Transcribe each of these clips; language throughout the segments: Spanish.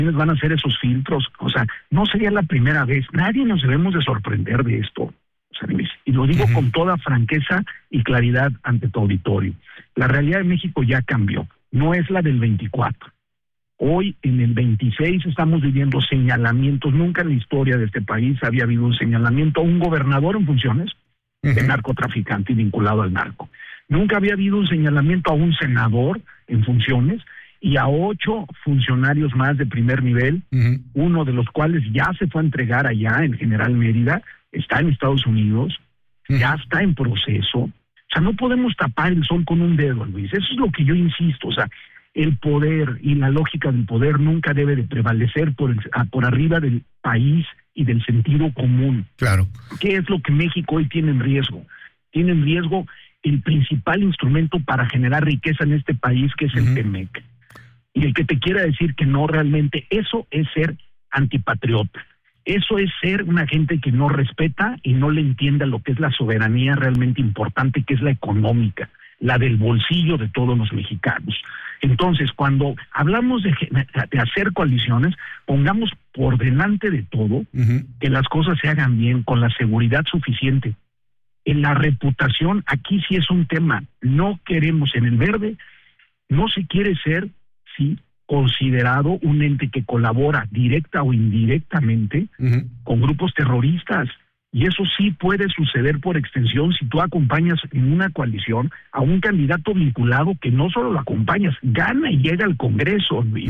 ¿quiénes van a hacer esos filtros? O sea, no sería la primera vez. Nadie nos debemos de sorprender de esto. O sea, y lo digo con toda franqueza y claridad ante tu auditorio. La realidad de México ya cambió. No es la del 24. Hoy, en el 26, estamos viviendo señalamientos. Nunca en la historia de este país había habido un señalamiento a un gobernador en funciones de narcotraficante y vinculado al narco. Nunca había habido un señalamiento a un senador en funciones y a 8 funcionarios más de primer nivel, uno de los cuales ya se fue a entregar allá en General Mérida, está en Estados Unidos, ya está en proceso. O sea, no podemos tapar el sol con un dedo, Luis. Eso es lo que yo insisto. O sea, el poder y la lógica del poder nunca debe de prevalecer por arriba del país y del sentido común. Claro. ¿Qué es lo que México hoy tiene en riesgo? Tiene en riesgo el principal instrumento para generar riqueza en este país, que es el TEMEC. Y el que te quiera decir que no, realmente eso es ser antipatriota. Eso es ser una gente que no respeta y no le entiende lo que es la soberanía realmente importante, que es la económica, la del bolsillo de todos los mexicanos. Entonces, cuando hablamos de hacer coaliciones, pongamos por delante de todo que las cosas se hagan bien, con la seguridad suficiente. En la reputación, aquí sí es un tema. No queremos, en el Verde, no se quiere ser, sí, considerado un ente que colabora directa o indirectamente con grupos terroristas. Y eso sí puede suceder por extensión si tú acompañas en una coalición a un candidato vinculado que no solo lo acompañas, gana y llega al Congreso, Luis.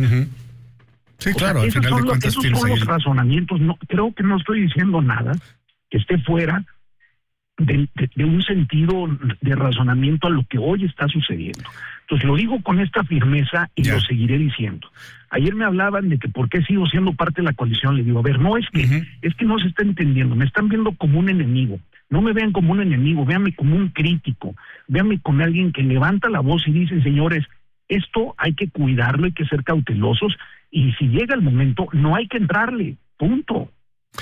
Sí, claro, al final de cuentas esos son los razonamientos. No, creo que no estoy diciendo nada que esté fuera de un sentido de razonamiento a lo que hoy está sucediendo. Entonces lo digo con esta firmeza y lo seguiré diciendo. Ayer me hablaban de que por qué sigo siendo parte de la coalición. Le digo, a ver, no, es que no se está entendiendo, me están viendo como un enemigo. No me vean como un enemigo, véanme como un crítico, véanme como alguien que levanta la voz y dice, señores, esto hay que cuidarlo, hay que ser cautelosos, y si llega el momento, no hay que entrarle, punto.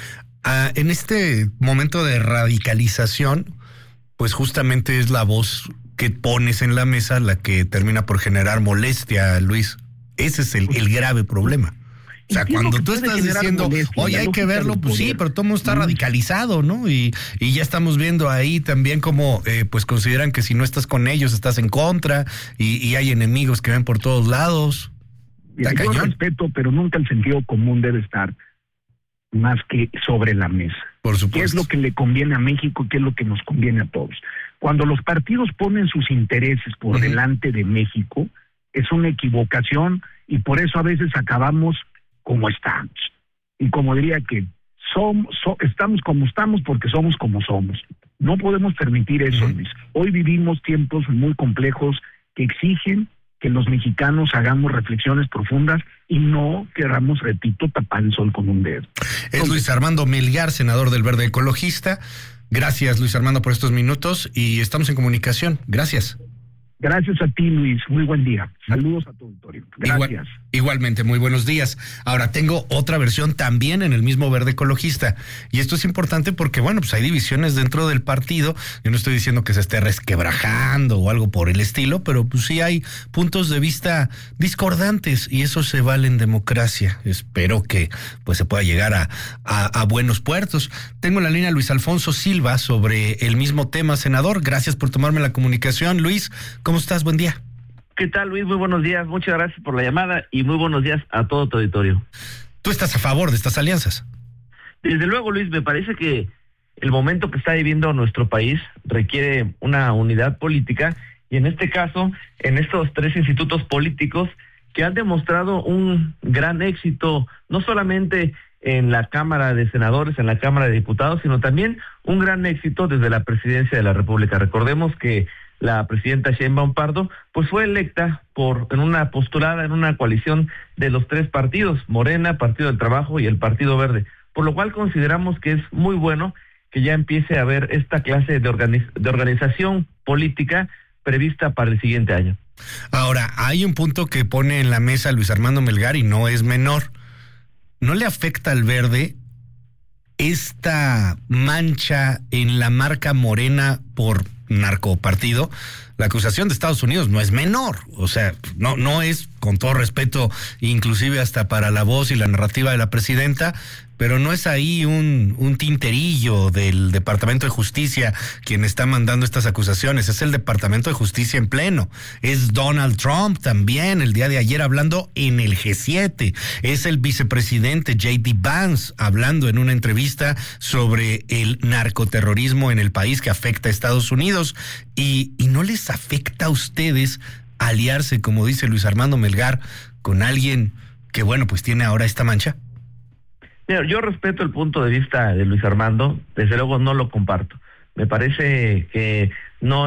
En este momento de radicalización, pues justamente es la voz que pones en la mesa la que termina por generar molestia, Luis. Ese es el grave problema. O sea, cuando tú estás diciendo, oye, hay que verlo, pues sí, pero todo el mundo está radicalizado, ¿no? Y ya estamos viendo ahí también cómo pues consideran que si no estás con ellos estás en contra, y hay enemigos que ven por todos lados. Yo respeto, pero nunca el sentido común debe estar más que sobre la mesa. Por supuesto. ¿Qué es lo que le conviene a México y qué es lo que nos conviene a todos? Cuando los partidos ponen sus intereses por delante de México, es una equivocación, y por eso a veces acabamos como estamos. Y como diría que estamos como estamos porque somos como somos. No podemos permitir eso, Luis. Hoy vivimos tiempos muy complejos que exigen que los mexicanos hagamos reflexiones profundas y no queramos, repito, tapar el sol con un dedo. Es Luis Armando Melgar, senador del Verde Ecologista. Gracias, Luis Armando, por estos minutos, y estamos en comunicación. Gracias. Gracias a ti, Luis. Muy buen día. Saludos a tu auditorio. Gracias. Igualmente, muy buenos días. Ahora, tengo otra versión también en el mismo Verde Ecologista. Y esto es importante porque, bueno, pues hay divisiones dentro del partido. Yo no estoy diciendo que se esté resquebrajando o algo por el estilo, pero pues sí hay puntos de vista discordantes, y eso se vale en democracia. Espero que pues se pueda llegar a buenos puertos. Tengo en la línea a Luis Alfonso Silva sobre el mismo tema. Senador, gracias por tomarme la comunicación. Luis, ¿cómo estás? Buen día. ¿Qué tal, Luis? Muy buenos días. Muchas gracias por la llamada y muy buenos días a todo tu auditorio. ¿Tú estás a favor de estas alianzas? Desde luego, Luis, me parece que el momento que está viviendo nuestro país requiere una unidad política, y en este caso, en estos 3 institutos políticos que han demostrado un gran éxito, no solamente en la Cámara de Senadores, en la Cámara de Diputados, sino también un gran éxito desde la Presidencia de la República. Recordemos que la presidenta Sheinbaum Pardo pues fue electa en una postulada, en una coalición de los 3 partidos, Morena, Partido del Trabajo y el Partido Verde, por lo cual consideramos que es muy bueno que ya empiece a haber esta clase de organización política prevista para el siguiente año. Ahora, hay un punto que pone en la mesa Luis Armando Melgar y no es menor. ¿No le afecta al Verde esta mancha en la marca Morena por narcopartido? la acusación de Estados Unidos no es menor, o sea, no es, con todo respeto, inclusive hasta para la voz y la narrativa de la presidenta, pero no es ahí un tinterillo del Departamento de Justicia quien está mandando estas acusaciones, es el Departamento de Justicia en pleno, es Donald Trump también el día de ayer hablando en el G7, es el vicepresidente J.D. Vance hablando en una entrevista sobre el narcoterrorismo en el país que afecta a Estados Unidos, y no les afecta a ustedes aliarse, como dice Luis Armando Melgar, con alguien que, bueno, pues tiene ahora esta mancha. Mira, yo respeto el punto de vista de Luis Armando, desde luego no lo comparto. Me parece que no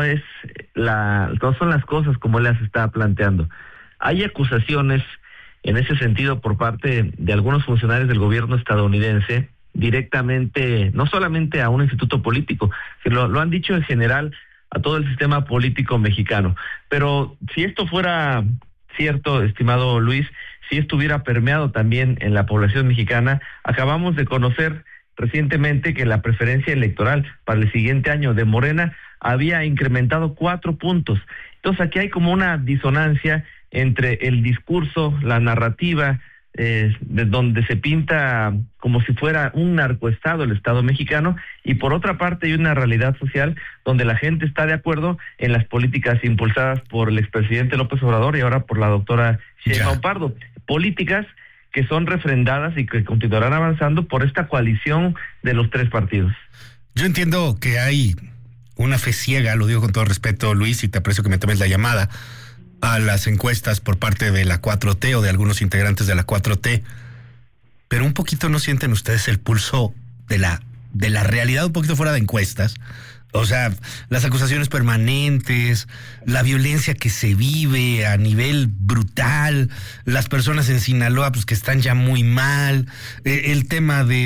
son las cosas como él las está planteando. Hay acusaciones en ese sentido por parte de algunos funcionarios del gobierno estadounidense directamente, no solamente a un instituto político, que lo han dicho en general a todo el sistema político mexicano. Pero si esto fuera cierto, estimado Luis, si estuviera permeado también en la población mexicana, acabamos de conocer recientemente que la preferencia electoral para el siguiente año de Morena había incrementado 4 puntos. Entonces aquí hay como una disonancia entre el discurso, la narrativa, de donde se pinta como si fuera un narcoestado el Estado mexicano, y por otra parte hay una realidad social donde la gente está de acuerdo en las políticas impulsadas por el expresidente López Obrador y ahora por la doctora Sheinbaum Pardo, políticas que son refrendadas y que continuarán avanzando por esta coalición de los 3 partidos. Yo entiendo que hay una fe ciega, lo digo con todo respeto, Luis, y te aprecio que me tomes la llamada, a las encuestas por parte de la 4T o de algunos integrantes de la 4T, pero un poquito no sienten ustedes el pulso de la realidad, un poquito fuera de encuestas. O sea, las acusaciones permanentes, la violencia que se vive a nivel brutal, las personas en Sinaloa pues que están ya muy mal, el tema de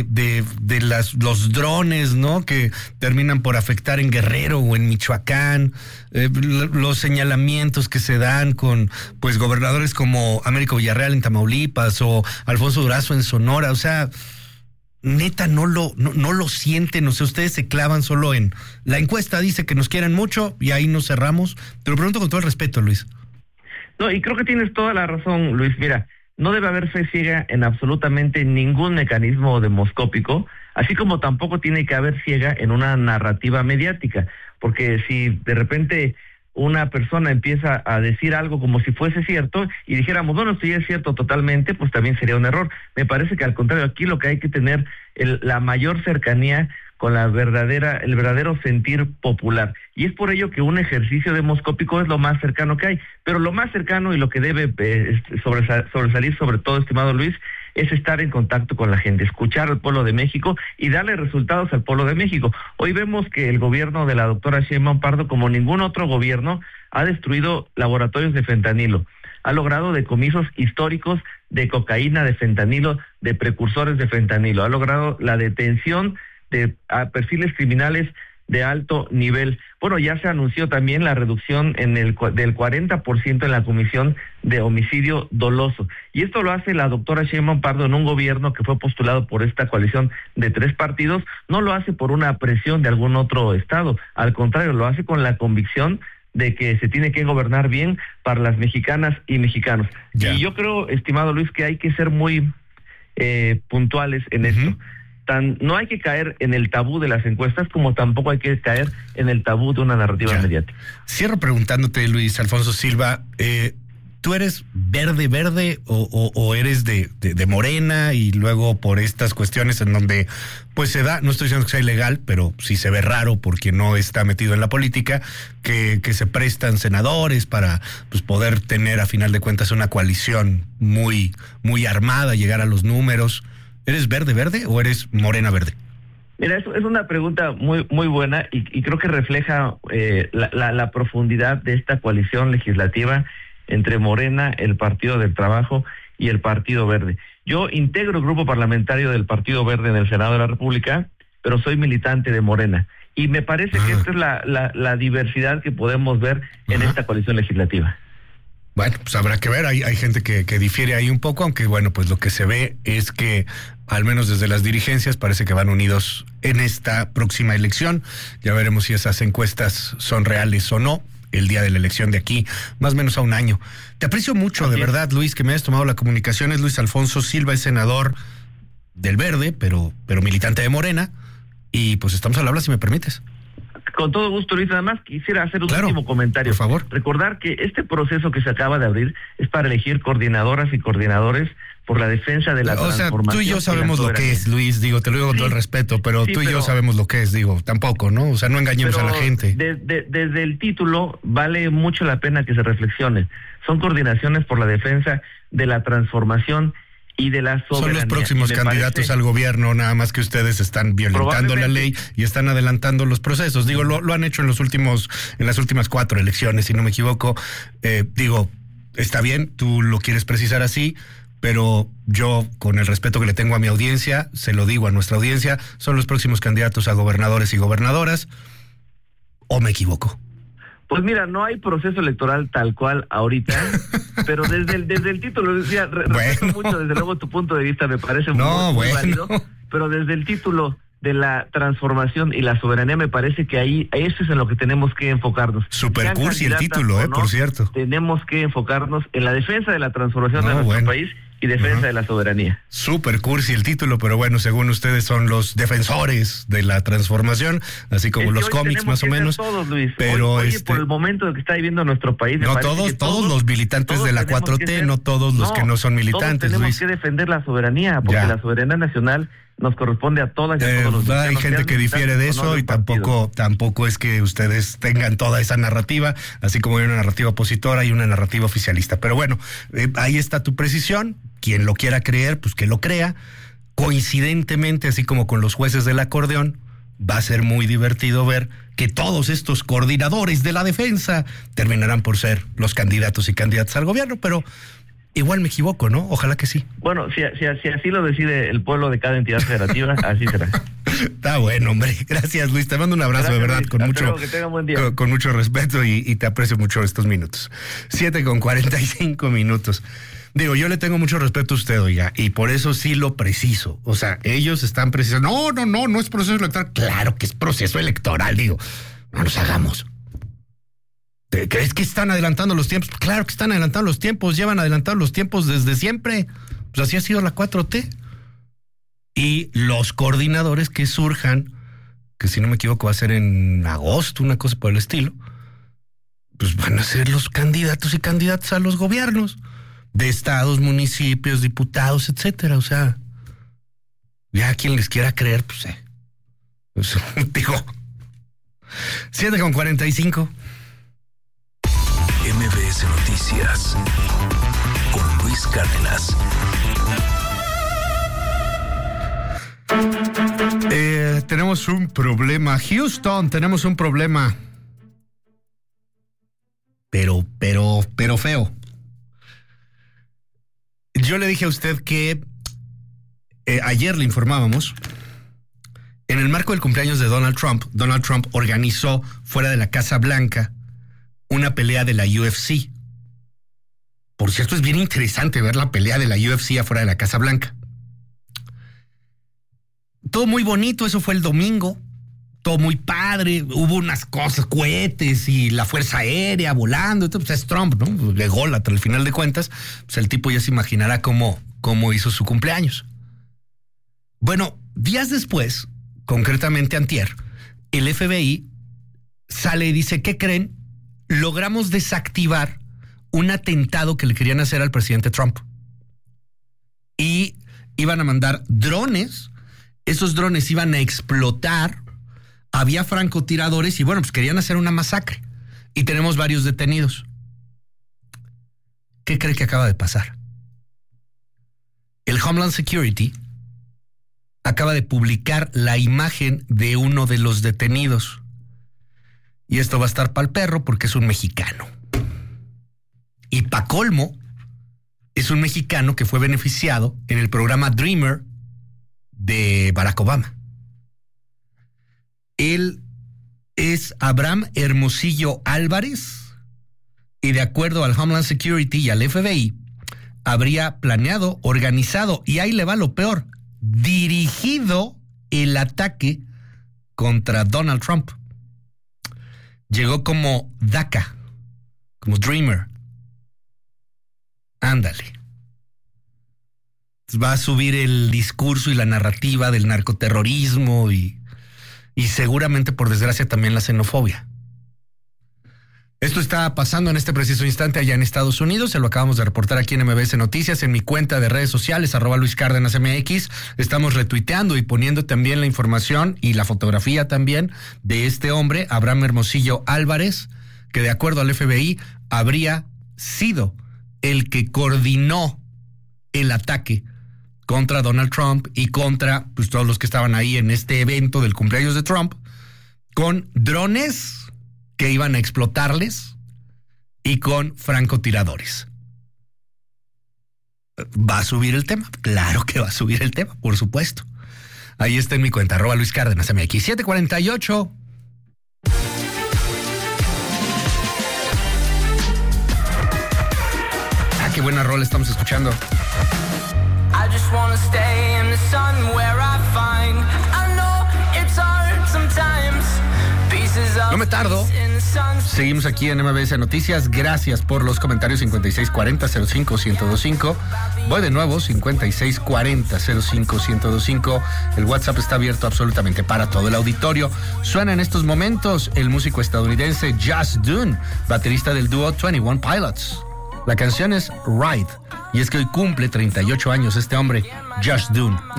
los drones, ¿no? Que terminan por afectar en Guerrero o en Michoacán, los señalamientos que se dan con pues gobernadores como Américo Villarreal en Tamaulipas o Alfonso Durazo en Sonora, o sea, neta no lo sienten, o sea, ustedes se clavan solo en la encuesta dice que nos quieren mucho y ahí nos cerramos. Te lo pregunto con todo el respeto, Luis. No, y creo que tienes toda la razón, Luis. Mira, no debe haber fe ciega en absolutamente ningún mecanismo demoscópico, así como tampoco tiene que haber ciega en una narrativa mediática, porque si de repente una persona empieza a decir algo como si fuese cierto y dijéramos, bueno, si es cierto totalmente, pues también sería un error. Me parece que al contrario, aquí lo que hay que tener la mayor cercanía con el verdadero sentir popular. Y es por ello que un ejercicio demoscópico es lo más cercano que hay. Pero lo más cercano y lo que debe sobresalir sobre todo, estimado Luis, es estar en contacto con la gente, escuchar al pueblo de México y darle resultados al pueblo de México. Hoy vemos que el gobierno de la doctora Sheinbaum Pardo, como ningún otro gobierno, ha destruido laboratorios de fentanilo, ha logrado decomisos históricos de cocaína, de fentanilo, de precursores de fentanilo, ha logrado la detención de perfiles criminales de alto nivel. Bueno, ya se anunció también la reducción del 40% en la comisión de homicidio doloso. Y esto lo hace la doctora Sheinbaum Pardo en un gobierno que fue postulado por esta coalición de 3 partidos. No lo hace por una presión de algún otro estado. Al contrario, lo hace con la convicción de que se tiene que gobernar bien para las mexicanas y mexicanos. Ya. Y yo creo, estimado Luis, que hay que ser muy puntuales en esto. No hay que caer en el tabú de las encuestas, como tampoco hay que caer en el tabú de una narrativa mediática. Cierro preguntándote, Luis Alfonso Silva, ¿tú eres verde o eres de Morena y luego por estas cuestiones en donde pues se da, no estoy diciendo que sea ilegal, pero sí se ve raro porque no está metido en la política, que se prestan senadores para pues poder tener a final de cuentas una coalición muy, muy armada, llegar a los números? ¿Eres verde o eres morena verde? Mira, es una pregunta muy muy buena y creo que refleja la profundidad de esta coalición legislativa entre Morena, el Partido del Trabajo y el Partido Verde. Yo integro el grupo parlamentario del Partido Verde en el Senado de la República, pero soy militante de Morena. Y me parece que esta es la diversidad que podemos ver en esta coalición legislativa. Bueno, pues habrá que ver, hay gente que difiere ahí un poco, aunque bueno, pues lo que se ve es que al menos desde las dirigencias parece que van unidos en esta próxima elección. Ya veremos si esas encuestas son reales o no. el día de la elección de aquí, más o menos a un año. Te aprecio mucho, de verdad, Luis, que me hayas tomado la comunicación. Es Luis Alfonso Silva, es senador del Verde, pero militante de Morena, y pues estamos al habla, si me permites. Con todo gusto, Luis. Nada más quisiera hacer un último comentario. Por favor. Recordar que este proceso que se acaba de abrir es para elegir coordinadoras y coordinadores por la defensa de la transformación. Tú y yo sabemos lo que es, Luis, digo, te lo digo con todo el respeto, pero tú y yo sabemos lo que es, digo, tampoco, ¿no? O sea, no engañemos a la gente. Desde el título vale mucho la pena que se reflexione. Son coordinaciones por la defensa de la transformación y de la soberanía. Son los próximos candidatos al gobierno, nada más que ustedes están violentando la ley y están adelantando los procesos. Digo, lo han hecho en las últimas 4 elecciones, si no me equivoco. Digo, está bien, tú lo quieres precisar así, pero yo, con el respeto que le tengo a mi audiencia, se lo digo a nuestra audiencia, son los próximos candidatos a gobernadores y gobernadoras, ¿o me equivoco? Pues mira, no hay proceso electoral tal cual ahorita, pero desde el título, decía, respeto mucho, desde luego tu punto de vista me parece muy válido, pero desde el título de la transformación y la soberanía me parece que ahí eso es en lo que tenemos que enfocarnos. Super cursi el título, por cierto. Tenemos que enfocarnos en la defensa de la transformación de nuestro país y defensa de la soberanía. Super cursi el título, pero bueno, según ustedes son los defensores de la transformación, así como los cómics más o menos. Todos, Luis. Pero hoy, por el momento que está viviendo nuestro país, no todos los militantes de la 4T, no todos los que no son militantes, todos tenemos Luis. que defender la soberanía, porque la soberanía nacional nos corresponde a todas y a todos los hay gente que difiere de eso y tampoco es que ustedes tengan toda esa narrativa, así como hay una narrativa opositora y una narrativa oficialista. Pero bueno, ahí está tu precisión. Quien lo quiera creer, pues que lo crea. Coincidentemente, así como con los jueces del acordeón, va a ser muy divertido ver que todos estos coordinadores de la defensa terminarán por ser los candidatos y candidatas al gobierno, pero igual me equivoco, ¿no? Ojalá que sí. Bueno, si así lo decide el pueblo de cada entidad federativa, así será. Está bueno, hombre. Gracias, Luis. Te mando un abrazo, de verdad, Luis. Con mucho respeto y te aprecio mucho estos minutos. 7:45. Digo, yo le tengo mucho respeto a usted, oiga, y por eso sí lo preciso. O sea, ellos están precisando. No es proceso electoral. Claro que es proceso electoral, digo. No nos hagamos. ¿Crees que están adelantando los tiempos? Claro que están adelantando los tiempos, llevan adelantados los tiempos desde siempre. Pues así ha sido la 4T. Y los coordinadores que surjan, que si no me equivoco va a ser en agosto, una cosa por el estilo, pues van a ser los candidatos y candidatas a los gobiernos de estados, municipios, diputados, etcétera. O sea, ya quien les quiera creer, pues digo, 7:45. MBS Noticias con Luis Cárdenas. Tenemos un problema. Houston, tenemos un problema. Pero feo. Yo le dije a usted que ayer le informábamos, en el marco del cumpleaños de Donald Trump organizó fuera de la Casa Blanca una pelea de la UFC. Por cierto, es bien interesante ver la pelea de la UFC afuera de la Casa Blanca. Todo muy bonito, eso fue el domingo. Todo muy padre, hubo unas cosas, cohetes y la Fuerza Aérea volando. Pues es Trump, ¿no? Ególatra, al final de cuentas, pues el tipo ya se imaginará cómo hizo su cumpleaños. Bueno, días después, concretamente antier, el FBI sale y dice, ¿qué creen? Logramos desactivar un atentado que le querían hacer al presidente Trump. Y iban a mandar drones, esos drones iban a explotar, había francotiradores y bueno, pues querían hacer una masacre. Y tenemos varios detenidos. ¿Qué cree que acaba de pasar? El Homeland Security acaba de publicar la imagen de uno de los detenidos. Y esto va a estar pa'l perro porque es un mexicano. Y pa' colmo, es un mexicano que fue beneficiado en el programa Dreamer de Barack Obama. Él es Abraham Hermosillo Álvarez y de acuerdo al Homeland Security y al FBI, habría planeado, organizado, y ahí le va lo peor, dirigido el ataque contra Donald Trump. Llegó como DACA, como Dreamer. Ándale. Va a subir el discurso y la narrativa del narcoterrorismo y seguramente, por desgracia, también la xenofobia. Esto está pasando en este preciso instante allá en Estados Unidos. Se lo acabamos de reportar aquí en MBS Noticias, en mi cuenta de redes sociales, @LuisCárdenasMX. Estamos retuiteando y poniendo también la información y la fotografía también de este hombre, Abraham Hermosillo Álvarez, que de acuerdo al FBI habría sido el que coordinó el ataque contra Donald Trump y contra pues, todos los que estaban ahí en este evento del cumpleaños de Trump, con drones que iban a explotarles y con francotiradores. ¿Va a subir el tema? Claro que va a subir el tema, por supuesto. Ahí está en mi cuenta, @LuisCárdenasMX. 7:48. Qué buena rola estamos escuchando. I just wanna stay in the sun where I find I know it's hard sometimes. No me tardo. Seguimos aquí en MBS Noticias. Gracias por los comentarios. 5640-05-1025. Voy de nuevo, 5640-05-1025. El WhatsApp está abierto absolutamente para todo el auditorio. Suena en estos momentos el músico estadounidense Just Dune, baterista del dúo 21 Pilots. La canción es Ride, y es que hoy cumple 38 años este hombre, Just Dune.